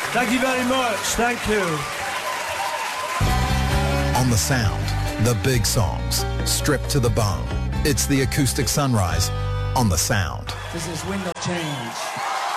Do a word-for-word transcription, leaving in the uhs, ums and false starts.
Thank you very much. Thank you. On the Sound, the big songs, stripped to the bone. It's the Acoustic Sunrise on the Sound. This is Wind of Change.